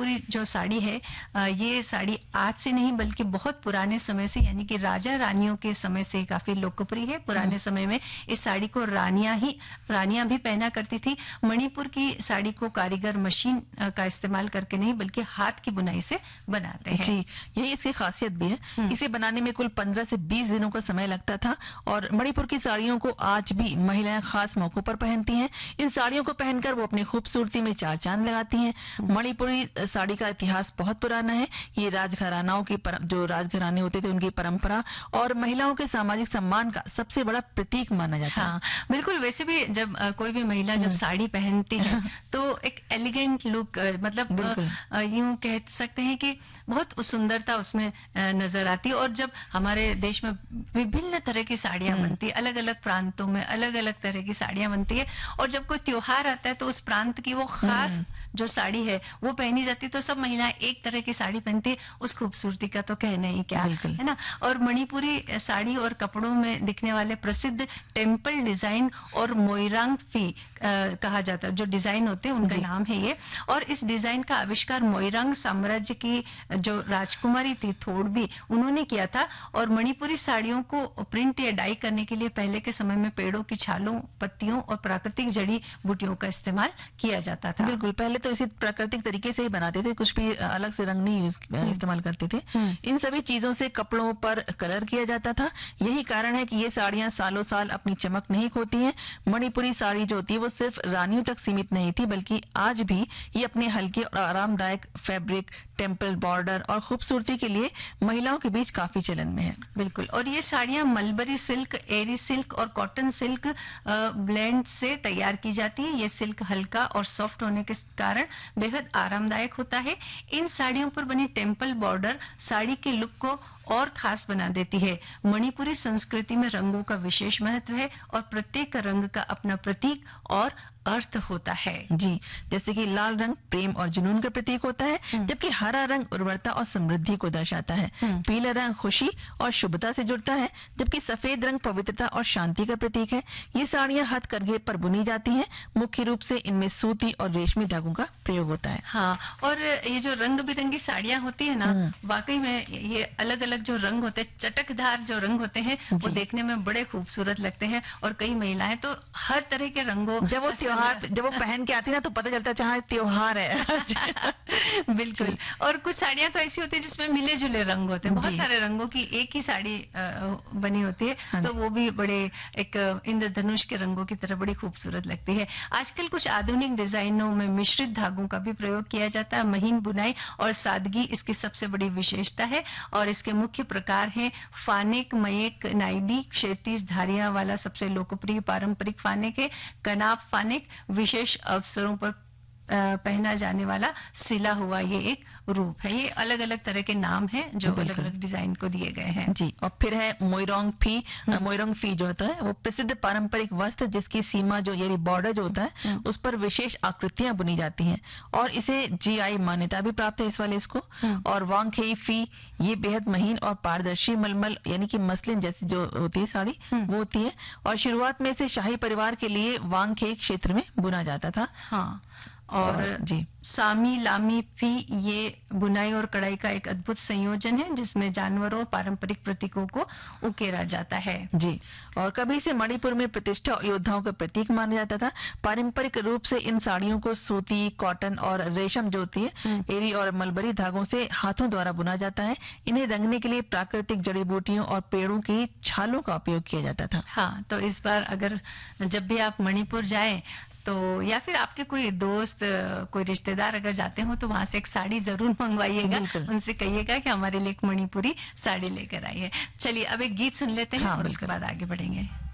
मणिपुरी जो साड़ी है, ये साड़ी आज से नहीं बल्कि बहुत पुराने समय से, यानी कि राजा रानियों के समय से काफी लोकप्रिय है। पुराने समय में इस साड़ी को रानियां भी पहना करती थी। मणिपुर की साड़ी को कारीगर मशीन का इस्तेमाल करके नहीं बल्कि हाथ की बुनाई से बनाते हैं। जी, यही इसकी खासियत भी है। इसे बनाने में कुल 15 से 20 दिनों का समय लगता था और मणिपुर की साड़ियों को आज भी महिलाएं खास मौकों पर पहनती हैं। इन साड़ियों को पहनकर वो अपनी खूबसूरती में चार चांद लगाती हैं। मणिपुरी साड़ी का इतिहास बहुत पुराना है। ये राजघरानाओं की जो राजघराने होते थे उनकी परंपरा और महिलाओं के सामाजिक सम्मान का सबसे बड़ा प्रतीक माना जाता है। हाँ, बिल्कुल। वैसे भी जब कोई भी महिला जब साड़ी पहनती है तो एक एलिगेंट लुक, मतलब यूं कह सकते हैं कि बहुत सुंदरता उसमें नजर आती है। और जब हमारे देश में विभिन्न तरह की साड़ियां बनती है, अलग अलग प्रांतों में अलग अलग तरह की साड़ियां बनती है, और जब कोई त्योहार आता है तो उस प्रांत की वो खास जो साड़ी है वो पहनी जाती है, तो सब महिलाएं एक तरह की साड़ी पहनती है। उस खूबसूरती का तो कहना ही क्या है ना। और मणिपुरी साड़ी और कपड़ों में दिखने वाले प्रसिद्ध टेम्पल डिजाइन और मोइरांग फी कहा जाता है, जो डिजाइन होते हैं उनका नाम है ये। और इस डिजाइन का आविष्कार मोइरांग साम्राज्य की जो राजकुमारी थी थोड़बी, उन्होंने किया था। और मणिपुरी साड़ियों को प्रिंट या डाई करने के लिए पहले के समय में पेड़ों की छालों, पत्तियों और प्राकृतिक जड़ी बूटियों का इस्तेमाल किया जाता था। बिल्कुल, पहले तो इसी प्राकृतिक तरीके से ही बनाते थे, कुछ भी अलग से रंग नहीं इस्तेमाल करते थे। इन सभी चीजों से कपड़ों पर कलर किया जाता था। यही कारण है कि ये साड़ियां सालों साल अपनी चमक नहीं खोती हैं। मणिपुरी साड़ी जो होती है वो सिर्फ रानियों तक सीमित नहीं थी, बल्कि आज भी ये अपने हल्के और आरामदायक फैब्रिक, टेम्पल बॉर्डर और खूबसूरती के लिए महिलाओं के बीच काफी चलन में है। बिल्कुल। और ये साड़ियां मलबरी सिल्क, एरी सिल्क और कॉटन सिल्क ब्लेंड से तैयार की जाती है। ये सिल्क हल्का और सॉफ्ट होने के कारण बेहद आरामदायक होता है। इन साड़ियों पर बनी टेम्पल बॉर्डर साड़ी के लुक को और खास बना देती है। मणिपुरी संस्कृति में रंगों का विशेष महत्व है और प्रत्येक रंग का अपना प्रतीक और अर्थ होता है। जी, जैसे कि लाल रंग प्रेम और जुनून का प्रतीक होता है, जबकि हरा रंग उर्वरता और समृद्धि को दर्शाता है। पीला रंग खुशी और शुभता से जुड़ता है, जबकि सफेद रंग पवित्रता और शांति का प्रतीक है। ये साड़ियां हथकरघे पर बुनी जाती हैं। मुख्य रूप से इनमें सूती और रेशमी धागों का प्रयोग होता है। हाँ, और ये जो रंग बिरंगी साड़ियां होती है ना, वाकई में ये अलग अलग जो रंग होते हैं, चटकदार जो रंग होते हैं, वो देखने में बड़े खूबसूरत लगते हैं। और कई महिलाएं तो हर तरह के रंगों, जब वो पहन के आती ना तो पता चलता है त्योहार है। बिल्कुल। और कुछ साड़ियां तो ऐसी होती है जिसमें मिले जुले रंग होते हैं, बहुत सारे रंगों की एक ही साड़ी बनी होती है, तो वो भी बड़े एक इंद्रधनुष के रंगों की तरह बड़ी खूबसूरत लगती है। आजकल कुछ आधुनिक डिजाइनों में मिश्रित धागों का भी प्रयोग किया जाता है। महीन बुनाई और सादगी इसकी सबसे बड़ी विशेषता है। और इसके मुख्य प्रकार हैं फानेक, मयेक, नाइबी, क्षैतिज धारियां वाला सबसे लोकप्रिय पारंपरिक फानेक है। कनाब फानेक विशेष अवसरों पर पहना जाने वाला सिला हुआ ये एक रूप है। ये अलग अलग तरह के नाम हैं जो अलग अलग डिजाइन को दिए गए हैं। जी, और फिर है मोइरोंग फी। मोइरोंग फी जो होता है वो प्रसिद्ध पारंपरिक वस्त्र जिसकी सीमा जो यानी बॉर्डर जो होता है उस पर विशेष आकृतियां बुनी जाती हैं और इसे जीआई मान्यता भी प्राप्त है इस वाले इसको। और वांगखेई फी ये बेहद महीन और पारदर्शी मलमल यानी कि मसलिन जैसी जो होती है साड़ी वो होती है। और शुरुआत में इसे शाही परिवार के लिए वांगखेई क्षेत्र में बुना जाता था। हाँ, और सामी लामी फी ये बुनाई और कढ़ाई का एक अद्भुत संयोजन है जिसमें जानवरों पारंपरिक प्रतीकों को उकेरा जाता है। जी, और कभी से मणिपुर में प्रतिष्ठा और योद्धाओं का प्रतीक माना जाता था। पारंपरिक रूप से इन साड़ियों को सूती, कॉटन और रेशम जो होती है एरी और मलबरी धागों से हाथों द्वारा बुना जाता है। इन्हें रंगने के लिए प्राकृतिक जड़ी बूटियों और पेड़ों की छालों का उपयोग किया जाता था। हाँ, तो इस बार अगर जब भी आप मणिपुर जाएं तो या फिर आपके कोई दोस्त, कोई रिश्तेदार अगर जाते हो तो वहां से एक साड़ी जरूर मंगवाइएगा। उनसे कहिएगा कि हमारे लिए एक मणिपुरी साड़ी लेकर आई है। चलिए अब एक गीत सुन लेते हैं और उसके बाद आगे बढ़ेंगे।